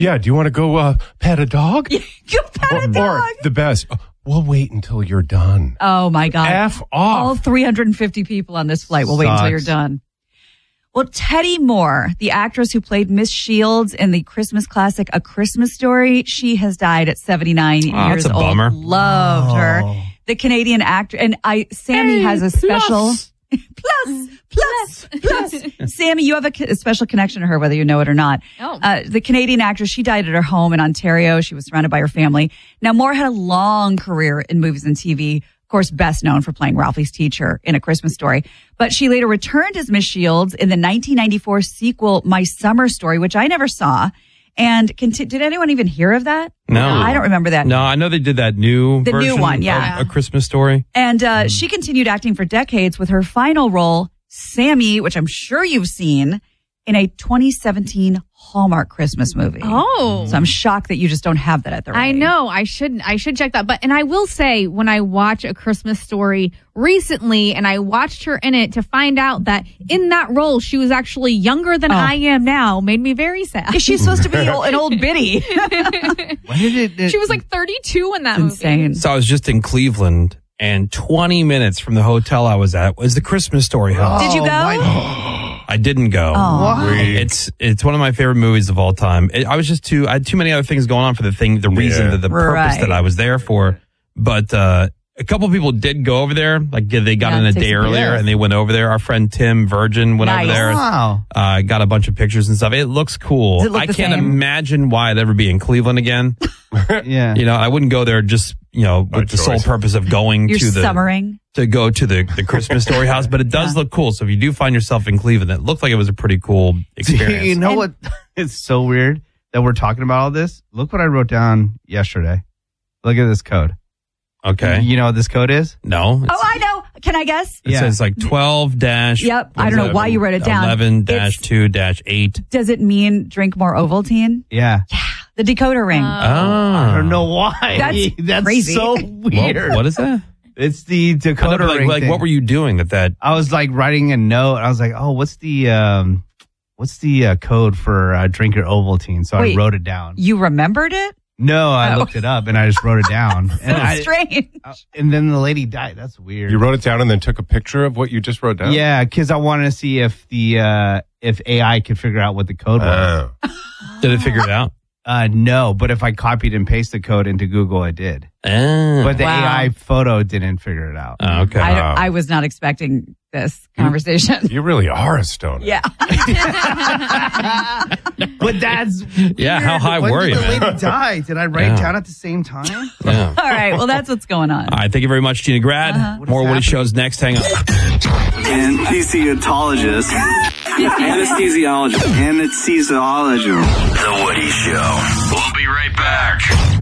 Yeah, do you want to go pet a dog? Go pet a dog. Or the best, we'll wait until you're done. Oh, my God. F off. All 350 people on this flight will wait until you're done. Well, Teddy Moore, the actress who played Miss Shields in the Christmas classic A Christmas Story, she has died at 79 years that's a old. bummer. Loved her. The Canadian actor, and Sammy has a special... Plus. Sammy, you have a special connection to her, whether you know it or not. Oh. The Canadian actress, she died at her home in Ontario. She was surrounded by her family. Now, Moore had a long career in movies and TV. Of course, best known for playing Ralphie's teacher in A Christmas Story. But she later returned as Miss Shields in the 1994 sequel, My Summer Story, which I never saw. And did anyone even hear of that? No. I don't remember that. No, I know they did that new The version new one, yeah. of A Christmas Story. And she continued acting for decades with her final role, Sammy, which I'm sure you've seen, in a 2017 Hallmark Christmas movie. Oh. So I'm shocked that you just don't have that at the I know. I should check that. And I will say, when I watch A Christmas Story recently, and I watched her in it, to find out that in that role she was actually younger than I am now, made me very sad. Is she supposed to be an old biddy? She was like 32 in that movie. Insane. So I was just in Cleveland, and 20 minutes from the hotel I was at was the Christmas Story house. Did you go? I didn't go. It's one of my favorite movies of all time. I had too many other things going on for the purpose that I was there for. But a couple of people did go over there. Like they got in a day earlier and they went over there. Our friend Tim Virgin went over there. Wow. Got a bunch of pictures and stuff. It looks cool. Does it look I the can't same? imagine why I'd ever be in Cleveland again. Yeah. I wouldn't go there just, with the sole purpose of going You're to the summering. to go to the Christmas Story house, but it does look cool. So if you do find yourself in Cleveland, it looked like it was a pretty cool experience. You know what? It's so weird that we're talking about all this. Look what I wrote down yesterday. Look at this code. Okay. You know what this code is? No. Oh, I know. Can I guess? It says like 12 dash. Yep. I don't know why you wrote it down. 11 dash 2 dash 8. Does it mean drink more Ovaltine? Yeah. The decoder ring. I don't know why. That's crazy. So weird. What is that? It's the decoder ring. Like, thing. what were you doing that? I was like writing a note. I was like, oh, what's the code for drink your Ovaltine? So Wait, I wrote it down. You remembered it? No, I looked it up and I just wrote it down. Strange. And then the lady died. That's weird. You wrote it down and then took a picture of what you just wrote down? Yeah, because I wanted to see if if AI could figure out what the code was. Did it figure it out? No, but if I copied and pasted the code into Google, it did. Oh. But the AI photo didn't figure it out. Oh, okay. I was not expecting this conversation. You really are a stoner. Yeah. But that's Yeah, how high when were did you, the man? lady die? Did I write it down at the same time? Yeah. All right. Well, that's what's going on. All right, thank you very much, Gina Grad. More Woody happening? shows next. Hang on. Anesthesiologist. Anesthesiologist. The Woody Show. We'll be right back.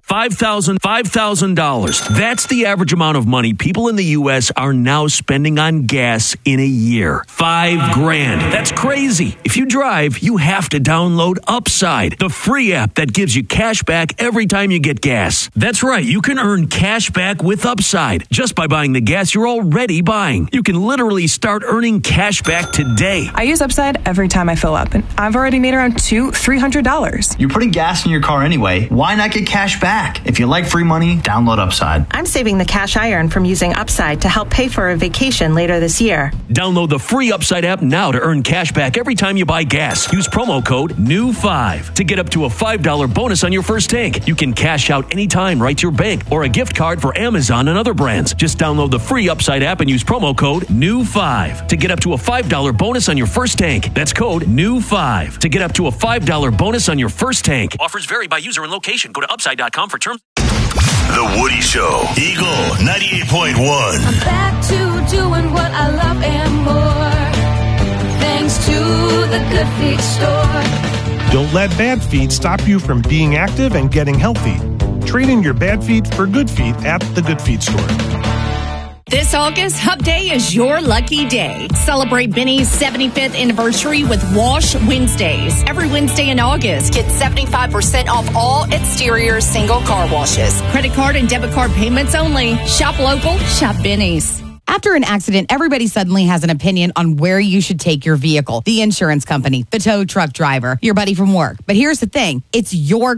$5,000. That's the average amount of money people in the U.S. are now spending on gas in a year. $5,000. That's crazy. If you drive, you have to download Upside, the free app that gives you cash back every time you get gas. That's right. You can earn cash back with Upside just by buying the gas you're already buying. You can literally start earning cash back today. I use Upside every time I fill up, and I've already made around $300. You're putting gas in your car anyway. Why not get cash back? If you like free money, download Upside. I'm saving the cash I earn from using Upside to help pay for a vacation later this year. Download the free Upside app now to earn cash back every time you buy gas. Use promo code NEW5 to get up to a $5 bonus on your first tank. You can cash out anytime right to your bank or a gift card for Amazon and other brands. Just download the free Upside app and use promo code NEW5 to get up to a $5 bonus on your first tank. That's code NEW5 to get up to a $5 bonus on your first tank. Offers vary by user and location. Go to upside.com for terms. The Woody Show. Eagle 98.1. I'm back to doing what I love and more. Thanks to the Good Feet store. Don't let bad feet stop you from being active and getting healthy. Trade in your bad feet for good feet at the Good Feet store. This August, Hub Day is your lucky day. Celebrate Benny's 75th anniversary with Wash Wednesdays. Every Wednesday in August, get 75% off all exterior single car washes. Credit card and debit card payments only. Shop local, shop Benny's. After an accident, everybody suddenly has an opinion on where you should take your vehicle. The insurance company, the tow truck driver, your buddy from work. But here's the thing. It's your